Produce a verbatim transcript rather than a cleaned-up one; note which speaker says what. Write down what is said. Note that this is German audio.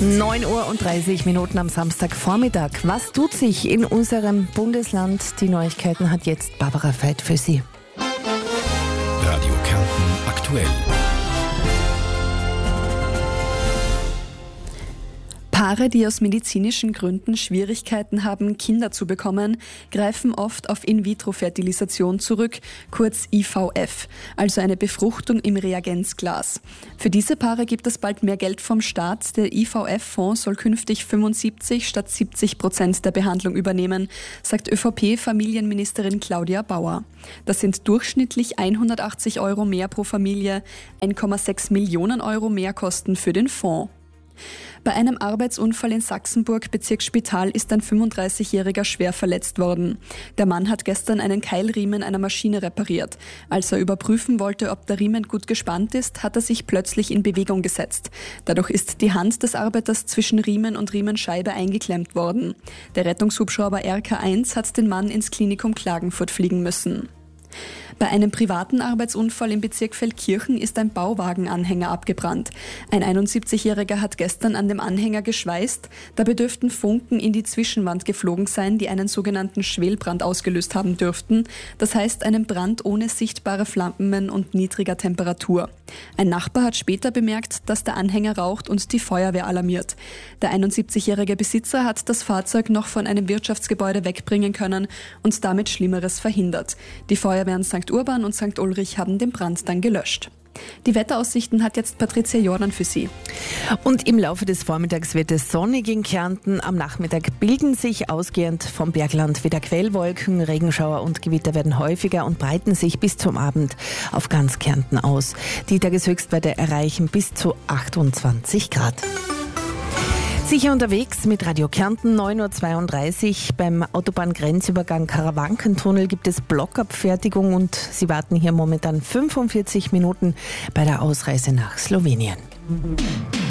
Speaker 1: neun Uhr und dreißig Minuten am Samstagvormittag. Was tut sich in unserem Bundesland? Die Neuigkeiten hat jetzt Barbara Veit für Sie.
Speaker 2: Radio Kärnten aktuell.
Speaker 3: Paare, die aus medizinischen Gründen Schwierigkeiten haben, Kinder zu bekommen, greifen oft auf In-vitro-Fertilisation zurück, kurz I V F, also eine Befruchtung im Reagenzglas. Für diese Paare gibt es bald mehr Geld vom Staat. Der I V F-Fonds soll künftig fünfundsiebzig statt siebzig Prozent der Behandlung übernehmen, sagt ÖVP-Familienministerin Claudia Bauer. Das sind durchschnittlich hundertachtzig Euro mehr pro Familie, eins Komma sechs Millionen Euro Mehrkosten für den Fonds. Bei einem Arbeitsunfall in Sachsenburg, Bezirksspital, ist ein fünfunddreißigjähriger schwer verletzt worden. Der Mann hat gestern einen Keilriemen einer Maschine repariert. Als er überprüfen wollte, ob der Riemen gut gespannt ist, hat er sich plötzlich in Bewegung gesetzt. Dadurch ist die Hand des Arbeiters zwischen Riemen und Riemenscheibe eingeklemmt worden. Der Rettungshubschrauber R K eins hat den Mann ins Klinikum Klagenfurt fliegen müssen. Bei einem privaten Arbeitsunfall im Bezirk Feldkirchen ist ein Bauwagenanhänger abgebrannt. Ein einundsiebzigjähriger hat gestern an dem Anhänger geschweißt. Dabei dürften Funken in die Zwischenwand geflogen sein, die einen sogenannten Schwelbrand ausgelöst haben dürften. Das heißt einen Brand ohne sichtbare Flammen und niedriger Temperatur. Ein Nachbar hat später bemerkt, dass der Anhänger raucht und die Feuerwehr alarmiert. Der einundsiebzigjährige Besitzer hat das Fahrzeug noch von einem Wirtschaftsgebäude wegbringen können und damit Schlimmeres verhindert. Die Feuerwehren Sankt Urban und Sankt Ulrich haben den Brand dann gelöscht. Die Wetteraussichten hat jetzt Patricia Jordan für Sie.
Speaker 1: Und im Laufe des Vormittags wird es sonnig in Kärnten. Am Nachmittag bilden sich ausgehend vom Bergland wieder Quellwolken. Regenschauer und Gewitter werden häufiger und breiten sich bis zum Abend auf ganz Kärnten aus. Die Tageshöchstwerte erreichen bis zu achtundzwanzig Grad. Sicher unterwegs mit Radio Kärnten, neun Uhr zweiunddreißig. Beim Autobahngrenzübergang Karawankentunnel gibt es Blockabfertigung und Sie warten hier momentan fünfundvierzig Minuten bei der Ausreise nach Slowenien.